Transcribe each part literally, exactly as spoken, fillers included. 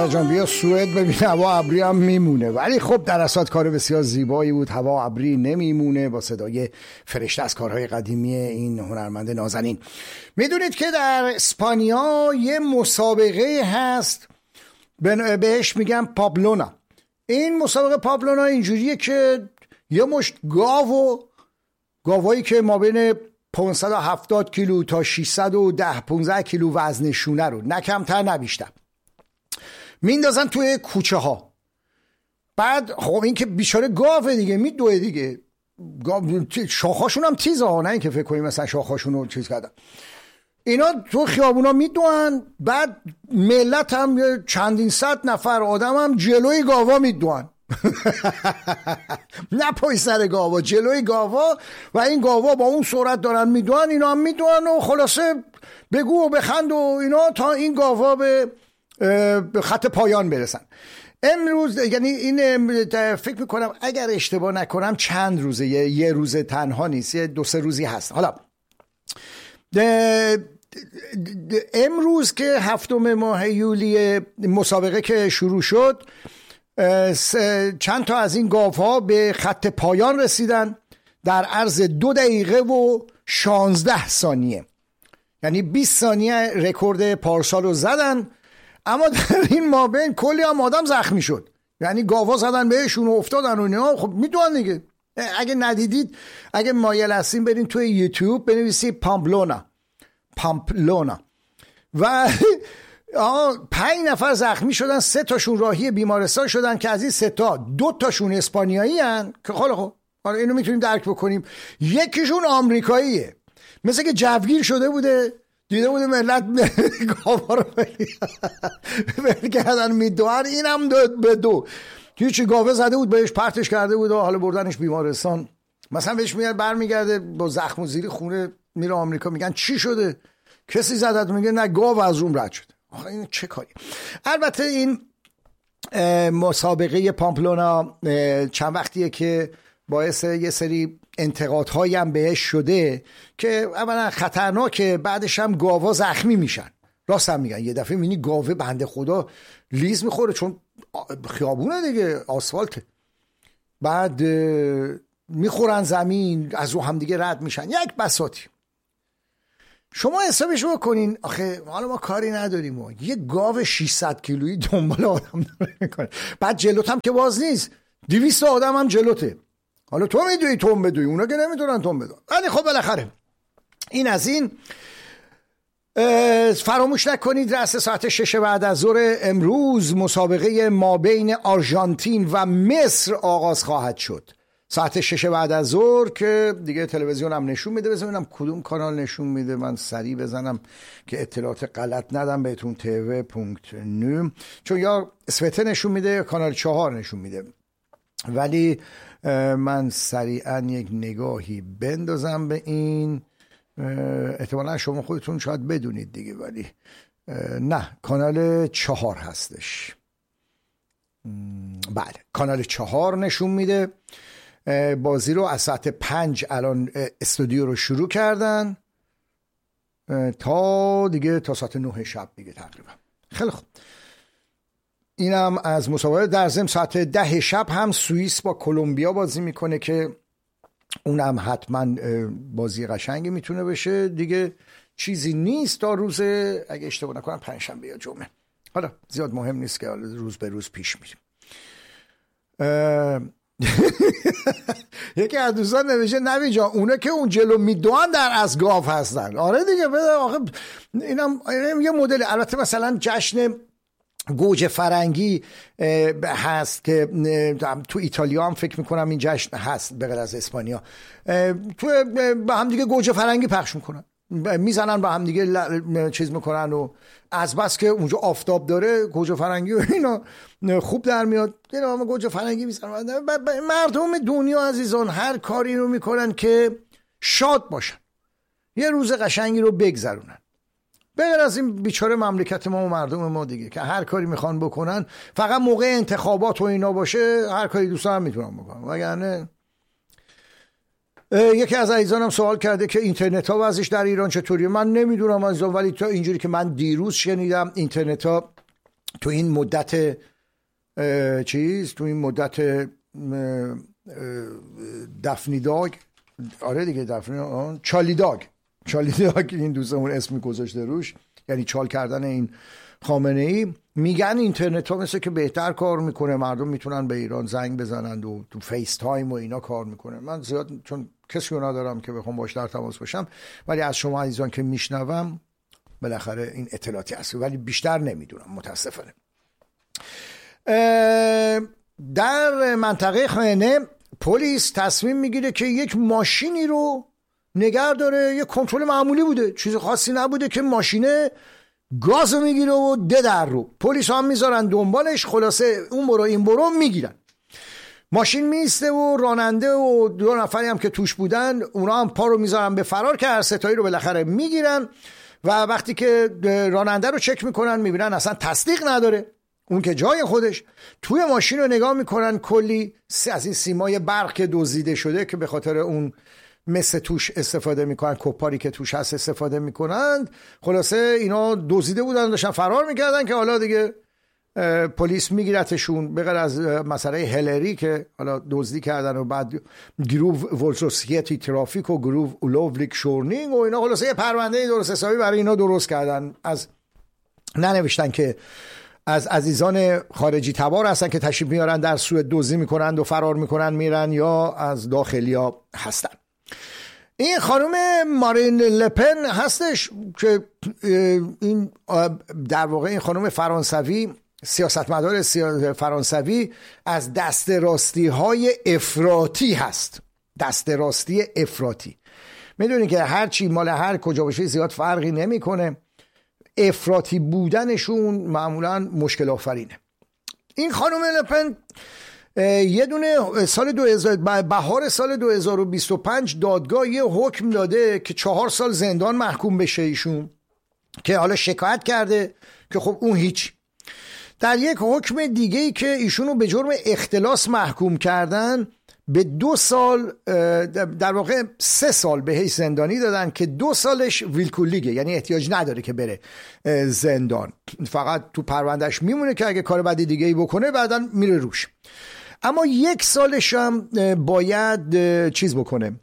جان بیا سوئد ببین هوا ابری هم میمونه، ولی خب در اصل کار بسیار زیبایی بود. هوا ابری نمیمونه با صدای فرشته از کارهای قدیمی این هنرمند نازنین. میدونید که در اسپانیا یه مسابقه هست بهش میگن پابلونا. این مسابقه پابلونا اینجوریه که یه مشت گاو و گاوایی که ما بین پانصد و هفتاد کیلو تا ششصد و ده پانزده کیلو وزنشونه رو نه کمتر نه بیشتر میندازن توی کوچه ها. بعد خب این که بیچاره گاوه دیگه میدوه دیگه، شاخاشون هم تیزه ها، نه این که فکر کنیم مثلا شاخاشون رو چیز کردن. اینا تو خیابونا میدوان، بعد ملت هم چندین صد نفر آدم هم جلوی گاوا میدوان نه پای سر گاوا، جلوی گاوا، و این گاوا با اون سرعت دارن میدوان، اینا هم میدوان و خلاصه بگو و بخند و اینا تا این گاوا به به خط پایان برسن. امروز یعنی این فکر میکنم اگر اشتباه نکنم چند روزه، یه, یه روز تنها نیست، یه دو سه روزی هست. حالا ده ده امروز که هفتم ماه یولی مسابقه که شروع شد، چند تا از این گاوها به خط پایان رسیدن در عرض دو دقیقه و شانزده ثانیه، یعنی بیست ثانیه رکورد پارسال رو زدن. اما در این مابین کلی هم آدم زخمی شد، یعنی گاوا زدن بهشون و افتادن و اینا. خب میدونن دیگه، اگه ندیدید، اگه مایل هستین برین توی یوتیوب بنویسید پامپلونا پامپلونا و پنج نفر زخمی شدن، سه تاشون راهی بیمارستان شدن که از این سه تا دو تاشون اسپانیایی هن که خاله خب آره اینو میتونیم درک بکنیم، یکیشون آمریکاییه، مثل که جوگیر شده بوده، دیده بوده ملت گاوا رو بلی کردن میدوان، اینم دو به دو هیچی گاوه زده بود بهش پرتش کرده بود و حالا بردنش بیمارستان. مثلا بهش میاد برمیگرده با زخم و زیری خونه میره آمریکا، میگن چی شده؟ کسی زدت؟ میگه نه گاو از روم رد شده. آخه این چه کاری؟ البته این مسابقه پامپلونا چند وقتیه که باعث یه سری انتقادهایی هم بهش شده که اولا خطرناکه، بعدش هم گاوا زخمی میشن. راست هم میگن، یه دفعه میبینی گاوه بنده خدا لیز میخوره چون خیابونه دیگه، آسفالته، بعد میخورن زمین، از رو هم دیگه رد میشن، یک بساطی. شما حسابش بکنین، آخه حالا ما کاری نداریم، ما یه گاو ششصد کیلویی دنبال آدم داره میکنه، بعد جلوت هم که باز نیست، دویست آدم هم جلوته، حالا تو میدوی توم بدوی، اونا که نمیتونن توم بدون. ولی خب بالاخره این از این. فراموش نکنید رأس ساعت شش بعد از ظهر امروز مسابقه مابین آرژانتین و مصر آغاز خواهد شد، ساعت شش بعد از ظهر که دیگه تلویزیون هم نشون میده. بزنم کدوم کانال نشون میده، من سریع بزنم که اطلاعات غلط ندم بهتون. تیوی پونکت نو، چون یا اسوته نشون میده یا کانال چهار نشون میده، ولی من سریعا یک نگاهی بندازم به این. احتمالا شما خودتون شاید بدونید دیگه، ولی نه، کانال چهار هستش. بله، کانال چهار نشون میده. بازی رو از ساعت پنج الان استودیو رو شروع کردن تا دیگه تا ساعت نه شب دیگه تقریبا. خیلی خوب، اینم از مسابقه. در ضمن ساعت ده شب هم سوئیس با کلمبیا بازی میکنه که اونم حتما بازی قشنگی میتونه بشه دیگه. چیزی نیست تا روز، اگه اشتباه نکنم پنجشنبه یا جمعه، حالا زیاد مهم نیست که روز به روز پیش میریم. یکی از دوستان نوشته نوی جان اونا که اون جلو میدوان در از گاو هستن. آره دیگه، بده آخه اینم, اینم یه مدل. البته مثلا جشن گوجه فرنگی هست که تو ایتالیا هم فکر میکنم این جشن هست به غیر از اسپانیا. تو با هم دیگه گوجه فرنگی پخش میکنن، میزنن با هم دیگه ل... چیز میکنن و از بس که اونجا آفتاب داره گوجه فرنگی و اینا خوب در میاد، اینا هم گوجه فرنگی میزنن. مردم دنیا عزیزان هر کاری رو میکنن که شاد باشن، یه روز قشنگی رو بگذرونن. بغیر از این بیچاره مملکت ما و مردم ما دیگه که هر کاری میخوان بکنن، فقط موقع انتخابات و اینا باشه هر کاری دوستان هم میتونن بکنن، وگرنه. یکی از عزیزانم سوال کرده که اینترنت ها وضعش در ایران چطوریه. من نمیدونم عزیزان، ولی تا اینجوری که من دیروز شنیدم اینترنت ها تو این مدت چیز تو این مدت دفنی داگ، آره دیگه دفنی چالی داگ چالی داگ این دوستمون اسمی گذاشته روش، یعنی چال کردن این خامنه ای. میگن اینترنت ها مثل که بهتر کار میکنه، مردم میتونن به ایران زنگ بزنند و تو فیس تایم و اینا کار میکنه. من زیاد چون کسی رو ندارم که بخوام باش در تماس باشم، ولی از شما عزیزان که میشنوم بالاخره این اطلاعاتی هست، ولی بیشتر نمیدونم متاسفانه. در منطقه خانه پلیس تصمیم میگیره که یک ماشینی رو نگه داره، یک کنترل معمولی بوده، چیز خاصی نبوده، که ماشینه گازو میگیره و ده در رو پلیس هم میذارن دنبالش، خلاصه اون برو این برو میگیرن. ماشین میسته و راننده و دو نفری هم که توش بودن اونا هم پا رو میذارن به فرار، که هر ستایی رو بالاخره میگیرن و وقتی که راننده رو چک میکنن میبینن اصلا تصدیق نداره، اون که جای خودش. توی ماشین رو نگاه میکنن کلی از این سیمای برق که دزدیده شده که به خاطر اون مثل توش استفاده میکنن، کپاری که توش هست استفاده میکنن. خلاصه اینا دزدیده بودن داشتن فرار میکردن که حالا دیگه پلیس میگیرتشون، به غیر از مسئله هلری که حالا دزدی کردن و بعد گروه ولسوسیتی ترافیک و گروه اولوولیک شورنینگ و اینا، خلاصه یه پرونده درست حسابی برای اینا درست کردن. از ننوشتن که از عزیزان خارجی تبار هستن که تشریف میارن در سوئد دزدی میکنن و فرار میکنن میرن، یا از داخلیا هستن. این خانم مارین لپن هستش که این در واقع این خانم فرانسوی، سیاستمدار فرانسوی، از دست راستی های افراطی هست. دست راستی افراطی، میدونی که هر چی مال هر کجا باشه زیاد فرقی نمیکنه، افراطی بودنشون معمولا مشکل آفرینه. این خانم لپن یه دونه سال دو هزار بهار سال دو هزار و بیست و پنج دادگاه یه حکم داده که چهار سال زندان محکوم بشه ایشون، که حالا شکایت کرده که خب اون هیچ. در یک حکم دیگه‌ای که ایشونو به جرم اختلاس محکوم کردن به دو سال، در واقع سه سال بهش زندانی دادن که دو سالش ویلکولیگه، یعنی احتیاج نداره که بره زندان، فقط تو پروندهش میمونه که اگه کار بعدی دیگه ای بکنه بعداً میره روش. اما یک سالش هم باید چیز بکنه،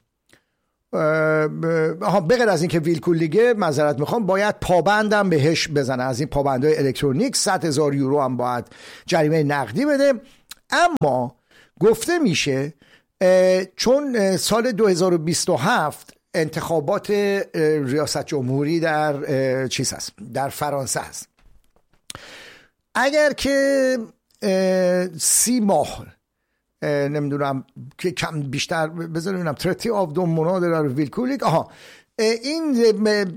بغیر از این که ویلکولیگه، معذرت میخوام، باید پابندم بهش بزنه، از این پابندهای الکترونیک صد هزار یورو هم باید جریمه نقدی بده. اما گفته میشه چون سال دو هزار و بیست و هفت انتخابات ریاست جمهوری در چیز هست، در فرانسه هست، اگر که سی ماه نمیدونم که کم بیشتر بذارم ببینم ترتی آف دو مونا در ویلکولیک، آها این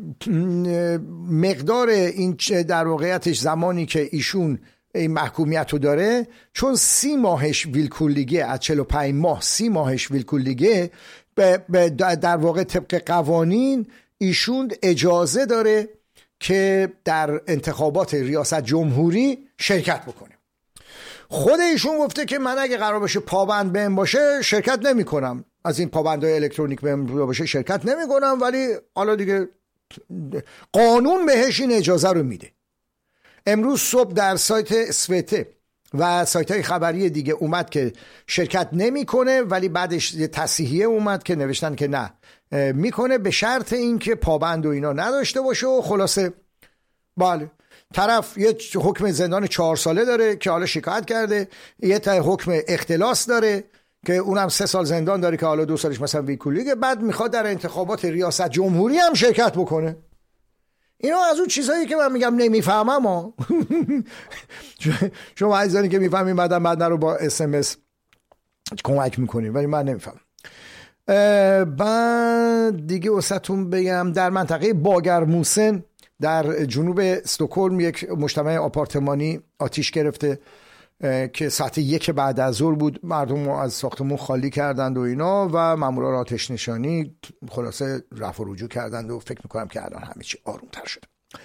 مقدار این در واقعیتش زمانی که ایشون این محکومیت رو داره، چون سی ماهش ویلکولیگه، از چهل و پنج ماه سی ماهش ویلکولیگه، در واقع طبق قوانین ایشون اجازه داره که در انتخابات ریاست جمهوری شرکت بکنه. خود ایشون گفته که من اگه قرار باشه پابند بهم باشه شرکت نمی کنم، از این پابندهای الکترونیک بهم باشه شرکت نمی کنم، ولی حالا دیگه قانون بهش این اجازه رو میده. امروز صبح در سایت اسوته و سایت های خبری دیگه اومد که شرکت نمیکنه، ولی بعدش تصحیحیه اومد که نوشتن که نه میکنه، به شرط اینکه پابند و اینا نداشته باشه. و خلاصه بله، طرف یه حکم زندان چهار ساله داره که حالا شکایت کرده، یه تا حکم اختلاس داره که اونم سه سال زندان داره که حالا دو سالش مثلا ویلکولیگه، بعد میخواد در انتخابات ریاست جمهوری هم شرکت بکنه. اینا از اون چیزهایی که من میگم نمیفهمم ها. شما عزیزانی که میفهمیم بعدا بعد رو با اس ام اس کمک میکنیم، ولی من نمیفهمم. بعد دیگه واسهتون بگم در منطقه باگرموسن در جنوب استکهلم یک مجتمع آپارتمانی آتیش گرفته که ساعت یک بعد از ظهر بود. مردم از ساختمون خالی کردند و اینا و ماموران آتش نشانی خلاصه رفع و رجوع کردند و فکر میکنم که الان همه چی آروم تر شده.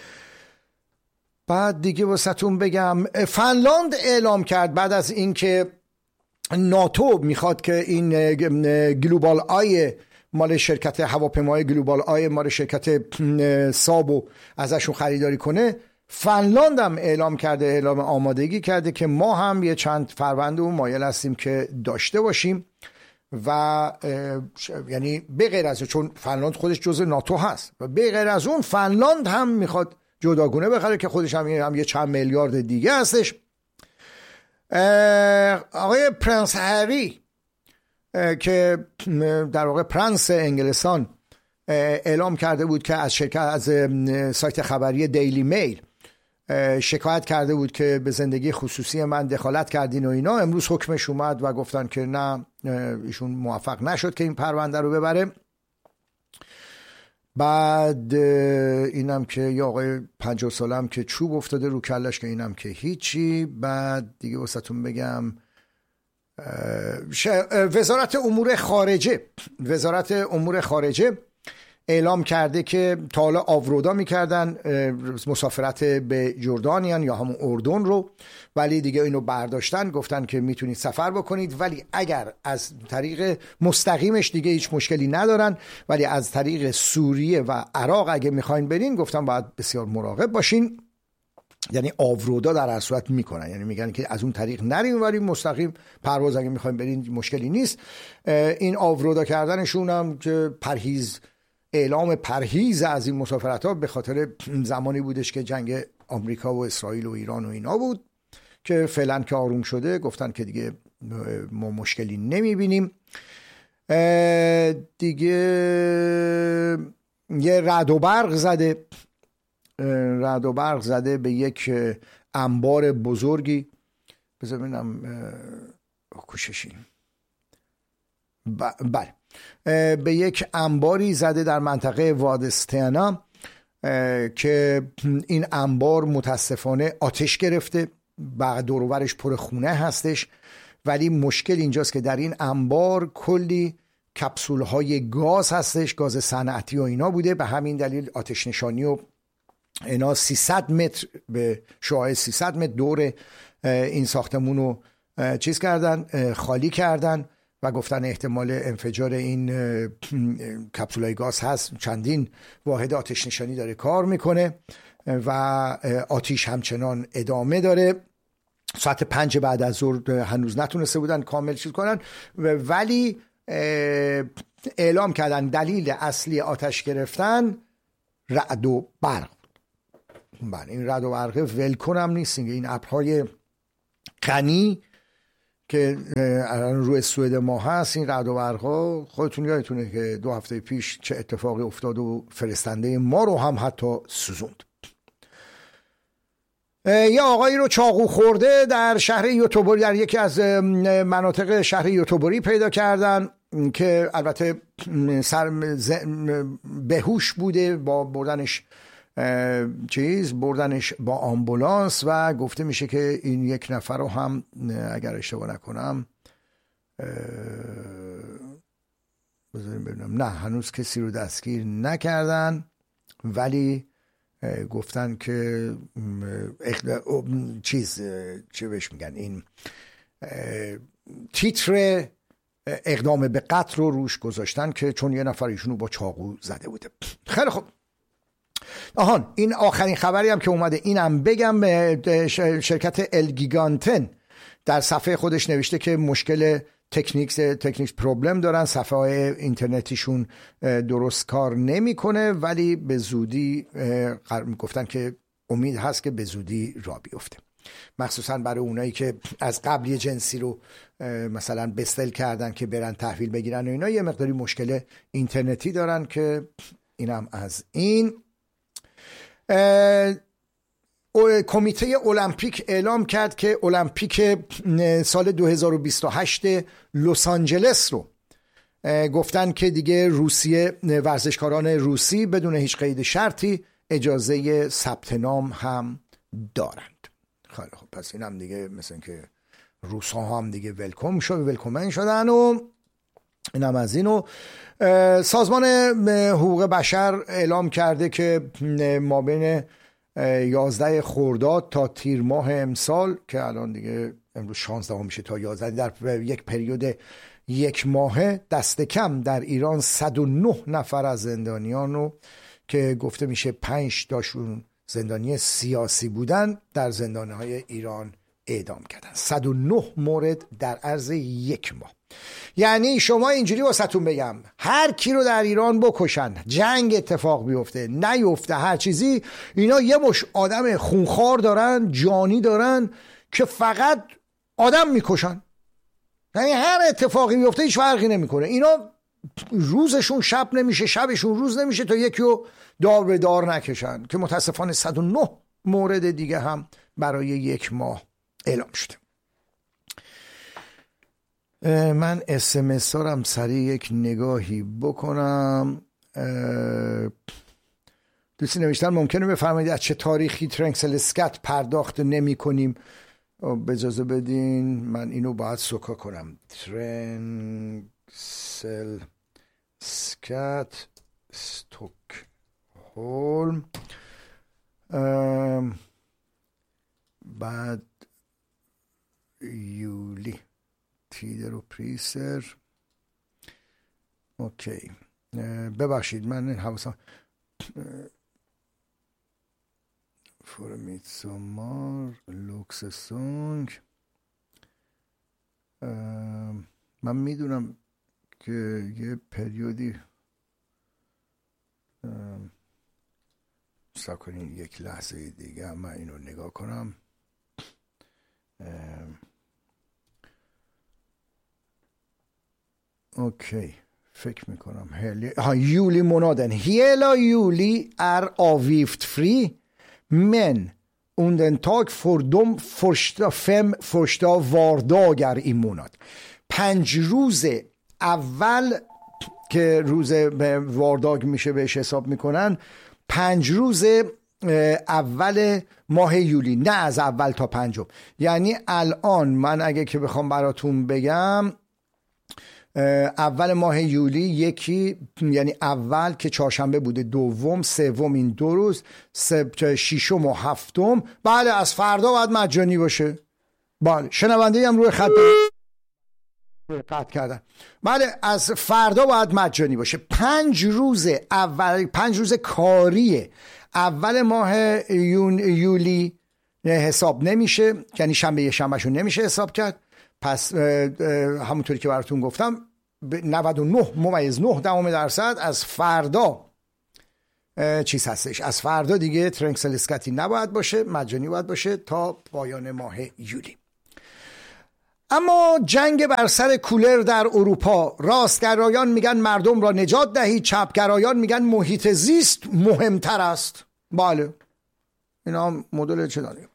بعد دیگه واسهتون بگم فنلاند اعلام کرد بعد از اینکه ناتو میخواد که این گلوبال آی مال شرکت هواپیمای گلوبال آی مال شرکت سابو ازشون خریداری کنه، فنلاند هم اعلام کرده، اعلام آمادگی کرده که ما هم یه چند فرآیند و مایل هستیم که داشته باشیم و یعنی به غیر از چون فنلاند خودش جزء ناتو هست و به غیر از اون فنلاند هم میخواد جداگونه بخره که خودش هم, هم یه چند میلیارد دیگه هستش. آقای پرنس هری که در واقع پرنس انگلستان اعلام کرده بود که از شرکت از سایت خبری دیلی میل شکایت کرده بود که به زندگی خصوصی من دخالت کردین و اینا. امروز حکمش اومد و گفتن که نه، ایشون موفق نشد که این پرونده رو ببره. بعد اینم که یا آقای پنجاه ساله هم که چوب افتاده رو کلش که اینم که هیچی. بعد دیگه واسهتون بگم وزارت امور خارجه وزارت امور خارجه اعلام کرده که تا حالا آورودا میکردن مسافرت به جردانیان یا همون اردن رو، ولی دیگه اینو برداشتن، گفتن که میتونید سفر بکنید ولی اگر از طریق مستقیمش دیگه هیچ مشکلی ندارن، ولی از طریق سوریه و عراق اگه میخواین برین گفتن باید بسیار مراقب باشین. یعنی آورودا در هر صورت میکنن، یعنی میگن که از اون طریق نریم ولی مستقیم پرواز اگه میخواین برین مشکلی نیست. این آورودا کردنشون هم که پرهیز اعلام پرهیز از این مسافرت ها به خاطر زمانی بودش که جنگ آمریکا و اسرائیل و ایران و اینا بود که فعلا که آروم شده گفتن که دیگه ما مشکلی نمیبینیم. دیگه یه رعد و برق زده رعد و برق زده به یک انبار بزرگی. بذار ببینم کوششی بله به یک انباری زده در منطقه وادستینا که این انبار متاسفانه آتش گرفته و دور و برش پر خونه هستش. ولی مشکل اینجاست که در این انبار کلی کپسول های گاز هستش، گاز صنعتی و اینا بوده، به همین دلیل آتش نشانی و اینا سیصد متر به شعاع سیصد متر دور این ساختمون رو چیز کردن، خالی کردن و گفتن احتمال انفجار این کپسولای گاز هست. چندین واحد آتش نشانی داره کار میکنه و آتش همچنان ادامه داره. ساعت پنج بعد از ظهر هنوز نتونسته بودن کامل چیز کنن، ولی اعلام کردن دلیل اصلی آتش گرفتن رعد و برق. بله این رعد و برق ولکن هم نیست، این ابرهای غنی که الان روی سوئد ما هست، این رعد و برق‌ها خودتون یادتونه که دو هفته پیش چه اتفاقی افتاد و فرستنده ما رو هم حتی سوزوند. یه آقایی رو چاقو خورده در شهر یوتوبری، در یکی از مناطق شهر یوتوبری پیدا کردن که البته سر بهوش بوده، با بردنش چیز بردنش با آمبولانس و گفته میشه که این یک نفر رو هم اگر اشتباه نکنم بذاریم ببینم، نه هنوز کسی رو دستگیر نکردن ولی گفتن که اخلا... چیز چه بهش میگن، این تیتر اقدام به قتل رو روش گذاشتن که چون یه نفر ایشونو با چاقو زده بوده. خیلی خوب. آهان این آخرین خبری هم که اومده اینم بگم، شرکت الگیگانتن در صفحه خودش نوشته که مشکل تکنیکس تکنیکس پروبلم دارن، صفحه های اینترنتیشون درست کار نمیکنه ولی به زودی گفتن که امید هست که به زودی راه بیفته، مخصوصا برای اونایی که از قبل یه جنسی رو مثلا بستل کردن که برن تحویل بگیرن و اینا، یه مقداری مشکل اینترنتی دارن که اینم از این. کمیته المپیک اعلام کرد که المپیک سال دو هزار و بیست و هشت لس آنجلس رو گفتن که دیگه روسیه، ورزشکاران روسی بدون هیچ قید شرطی اجازه ثبت نام هم دارند. خیلی خب پس این هم دیگه مثل که روس ها هم دیگه ولکم شد ولکمن شدن و این هم از اینو. سازمان حقوق بشر اعلام کرده که ما بین یازده خرداد تا تیر ماه امسال که الان دیگه امروز شانزده میشه تا یازده، در یک پریود یک ماهه دست کم در ایران صد و نه نفر از زندانیان رو که گفته میشه پنج تاشون زندانی سیاسی بودن در زندانهای ایران اعدام کردن. صد و نه مورد در عرض یک ماه. یعنی شما اینجوری واسهتون بگم، هر کی رو در ایران بکشن، جنگ اتفاق بیفته نیفته، هر چیزی، اینا یه مش آدم خونخوار دارن، جانی دارن که فقط آدم میکشن. یعنی هر اتفاقی بیفته هیچ فرقی نمیکنه. اینا روزشون شب نمیشه، شبشون روز نمیشه تا یکی رو دار به دار نکشن، که متاسفانه صد و نه مورد دیگه هم برای یک ماه اعلام شده. من اس ام اس هارم سریع یک نگاهی بکنم. دوستی نوشتن ممکنه بفرمایید از چه تاریخی ترنکسل اسکات پرداخت نمی کنیم؟ به اجازه بدین من اینو باید سوکا کنم. ترنکسل اسکات استوکهولم، بعد یولی تیدر و پریسر. اوکی ببخشید من حواسم فورمیت سومار لوکس سونگ. من میدونم که یه پریودی سا کنین یک لحظه دیگه من اینو نگاه کنم. اوکی فکر میکنم هلی ها یولی månaden hela juli är avgiftfri men undantag för de första fem första vardagar i månad. پنج روز اول که روز وارداگ میشه بهش حساب میکنن، پنج روز اول ماه یولی، نه از اول تا پنجم. یعنی الان من اگه که بخوام براتون بگم اول ماه یولی یکی، یعنی اول که چهارشنبه بوده، دوم، سوم این دو روز، ششم و هفتم، بله از فردا باید مجانی باشه. بله شنونده هم روی خط قطع کردن. بله از فردا باید مجانی باشه. پنج روز اول، پنج روز کاری اول ماه یون یولی حساب نمیشه، یعنی شنبه یه شنبهشون نمیشه حساب کرد. پس همونطوری که براتون گفتم نود و نه ممیز نه دهم درصد از فردا چیز هستش، از فردا دیگه ترنکسل اسکاتی نباید باشه، مجانی باید باشه تا پایان ماه یولی. اما جنگ بر سر کولر در اروپا، راستگرایان میگن مردم را نجات دهید، چپگرایان میگن محیط زیست مهمتر است. بله اینا مدل چه داریم؟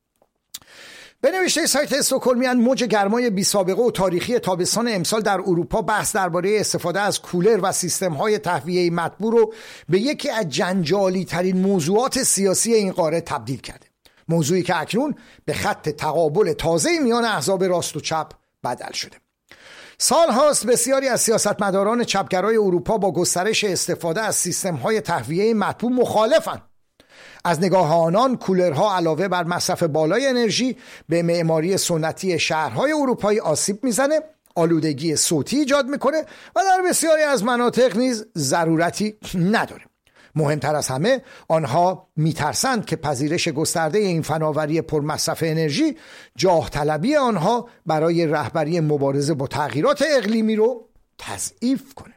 به نوشته سایت استکهلمیان، موج گرمای بی سابقه و تاریخی تابستان امسال در اروپا بحث درباره استفاده از کولر و سیستم‌های تهویه مطبوع رو به یکی از جنجالی ترین موضوعات سیاسی این قاره تبدیل کرده. موضوعی که اکنون به خط تقابل تازه میان احزاب راست و چپ بدل شده. سال هاست بسیاری از سیاستمداران چپگرای اروپا با گسترش استفاده از سیستم‌های تهویه مطبوع مخالفند. از نگاه آنان کولرها علاوه بر مصرف بالای انرژی به معماری سنتی شهرهای اروپایی آسیب میزنه، آلودگی صوتی ایجاد میکنه و در بسیاری از مناطق نیز ضرورتی نداره. مهمتر از همه آنها میترسند که پذیرش گسترده این فناوری پرمصرف انرژی جاه طلبی آنها برای رهبری مبارزه با تغییرات اقلیمی رو تضعیف کنه.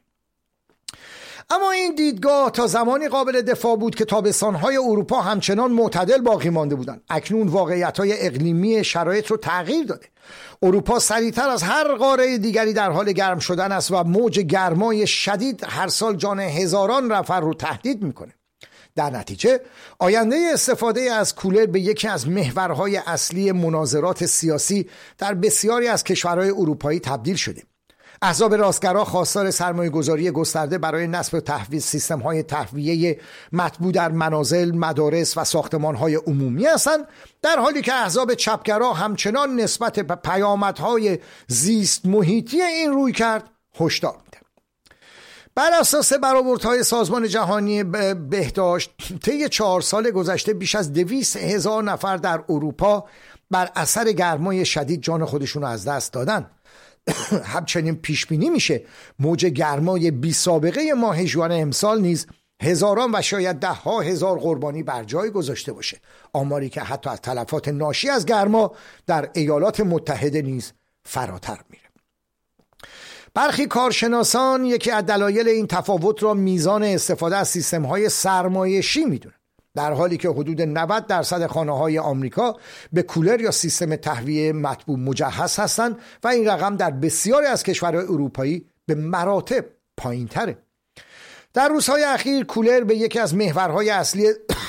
اما این دیدگاه تا زمانی قابل دفاع بود که تابستان‌های اروپا همچنان معتدل باقی مانده بودند. اکنون واقعیت‌های اقلیمی شرایط رو تغییر داده. اروپا سریعتر از هر قاره دیگری در حال گرم شدن است و موج گرمای شدید هر سال جان هزاران نفر رو تهدید میکنه. در نتیجه آینده استفاده از کولر به یکی از محورهای اصلی مناظرات سیاسی در بسیاری از کشورهای اروپایی تبدیل شده. احزاب راستگرا خواستار سرمایه‌گذاری گسترده برای نصب تحویل سیستم‌های تهویه مطبوع در منازل، مدارس و ساختمان‌های عمومی هستند، در حالی که احزاب چپگرا همچنان نسبت به پیامدهای زیست محیطی این رویکرد هشدار می‌دهند. بر اساس برآوردهای سازمان جهانی بهداشت، طی چهار سال گذشته بیش از دویست هزار نفر در اروپا بر اثر گرمای شدید جان خودشون رو از دست دادن. همچنین پیش بینی میشه موج گرمای بی سابقه ماه ژوئن امسال نیز هزاران و شاید ده ها هزار قربانی بر جای گذاشته باشه، آماری که حتی از تلفات ناشی از گرما در ایالات متحده نیز فراتر میره. برخی کارشناسان یکی از دلایل این تفاوت را میزان استفاده از سیستم‌های سرمایشی میدونن، در حالی که حدود نود درصد خانه‌های آمریکا به کولر یا سیستم تهویه مطبوع مجهز هستند و این رقم در بسیاری از کشورهای اروپایی به مراتب پایین‌تره. در روزهای اخیر کولر به یکی از محورهای اصلی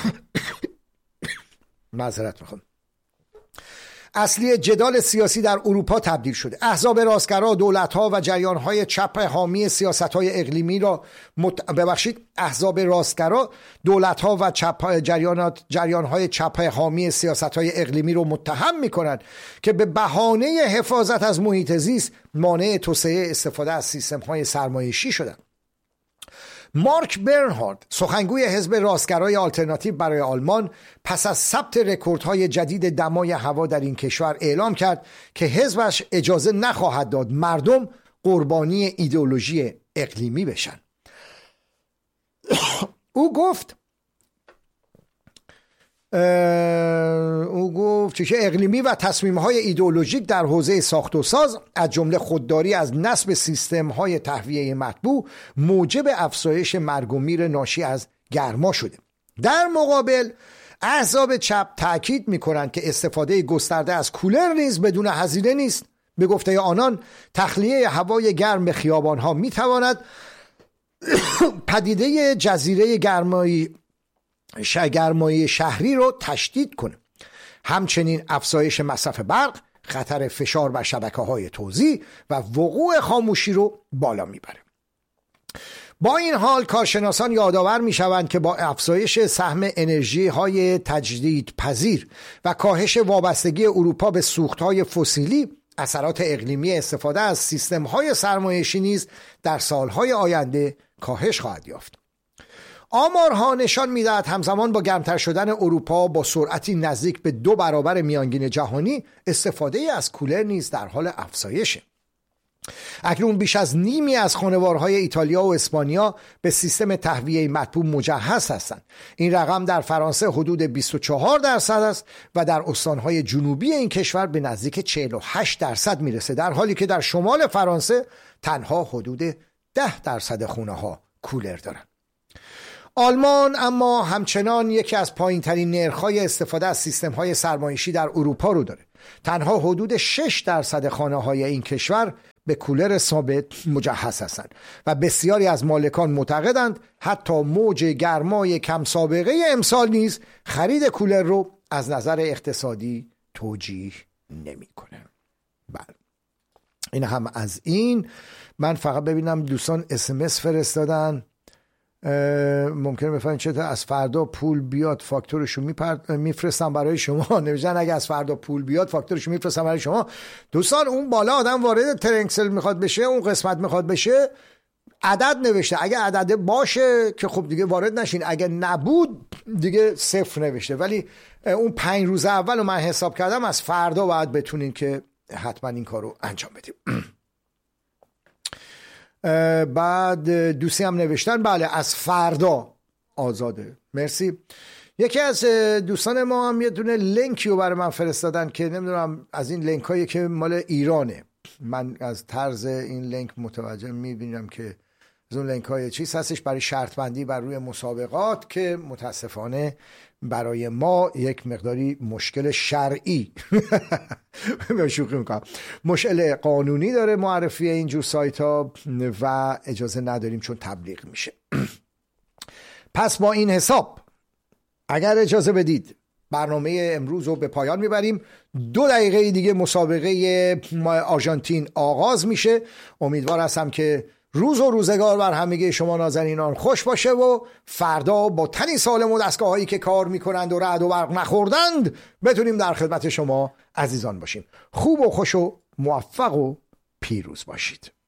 معذرت میخوام اصلی جدال سیاسی در اروپا تبدیل شده. احزاب راستگرا، دولت‌ها و جریان‌های چپ حامی سیاست‌های اقلیمی را مت... ببخشید احزاب راستگرا، دولت‌ها و چپ جریانات جریان‌های چپ حامی سیاست‌های اقلیمی را متهم می‌کنند که به بهانه حفاظت از محیط زیست مانع توسعه استفاده از سیستم‌های سرمایه‌شی شدند. مارک برنهارد، سخنگوی حزب راستگرای آلترناتیو برای آلمان، پس از ثبت رکوردهای جدید دمای هوا در این کشور اعلام کرد که حزبش اجازه نخواهد داد مردم قربانی ایدئولوژی اقلیمی بشن. او گفت او گفت که اقلیمی و تصمیم‌های ایدئولوژیک در حوزه ساخت و ساز از جمله خودداری از نصب سیستم‌های تهویه مطبوع موجب افزایش مرگ و میر ناشی از گرما شده. در مقابل احزاب چپ تأکید می‌کنند که استفاده گسترده از کولر نیز بدون هزینه نیست. به گفته آنان تخلیه هوای گرم به خیابان‌ها می‌تواند پدیده جزیره گرمایی گرمایی شهری رو تشدید کنه. همچنین افزایش مصرف برق خطر فشار بر شبکه‌های توزیع و وقوع خاموشی رو بالا میبره. با این حال کارشناسان یادآور میشوند که با افزایش سهم انرژی های تجدید پذیر و کاهش وابستگی اروپا به سوخت‌های فسیلی، اثرات اقلیمی استفاده از سیستم‌های سرمایه‌شی نیز در سالهای آینده کاهش خواهد یافت. آمارها نشان می‌دهد همزمان با گرمتر شدن اروپا با سرعتی نزدیک به دو برابر میانگین جهانی، استفاده از کولر نیز در حال افزایشه. اکنون بیش از نیمی از خانوارهای ایتالیا و اسپانیا به سیستم تهویه مطبوع مجهز هستند. این رقم در فرانسه حدود بیست و چهار درصد است و در استانهای جنوبی این کشور به نزدیک چهل و هشت درصد میرسه، در حالی که در شمال فرانسه تنها حدود ده درصد خونه‌ها کولر دارند. آلمان اما همچنان یکی از پایین‌ترین نرخ‌های استفاده از سیستم‌های سرمایه‌شی در اروپا رو داره. تنها حدود شش درصد خانه‌های این کشور به کولر ثابت مجهز هستند و بسیاری از مالکان معتقدند حتی موج گرمای کم سابقه امسال نیز خرید کولر رو از نظر اقتصادی توجیه نمی‌کنه. بله، این هم از این. من فقط ببینم دوستان اس ام اس فرستادن، ممکنه بفهمید چطور از فردا پول بیاد فاکتورشو میفرستم برای شما. نوشتن اگه از فردا پول بیاد فاکتورشو میفرستم برای شما. دوستان اون بالا آدم وارد ترنکسل میخواد بشه، اون قسمت میخواد بشه، عدد نوشته. اگه عدد باشه که خب دیگه وارد نشین، اگه نبود دیگه صفر نوشته. ولی اون پنج روز اول رو من حساب کردم، از فردا باید بتونین که حتما این کارو انجام بدیم. بعد دوستی هم نوشتن بله از فردا آزاده. مرسی. یکی از دوستان ما هم یه دونه لینکی رو برای من فرستادن که نمیدونم از این لینک هایی که مال ایرانه. من از طرز این لینک متوجه میبینم که از اون لینک های چیز هستش برای شرط بندی بر روی مسابقات که متاسفانه برای ما یک مقداری مشکل شرعی شوخی میکنم مشکل قانونی داره معرفی اینجور سایت ها و اجازه نداریم چون تبلیغ میشه. پس با این حساب اگر اجازه بدید برنامه امروز رو به پایان میبریم. دو دقیقه دیگه مسابقه آرژانتین آغاز میشه. امیدوار هستم که روز و روزگار بر همگی شما نازنینان خوش باشه و فردا با تنی سالم و دستگاه هایی که کار میکنند و رعد و برق نخوردند بتونیم در خدمت شما عزیزان باشیم. خوب و خوش و موفق و پیروز باشید.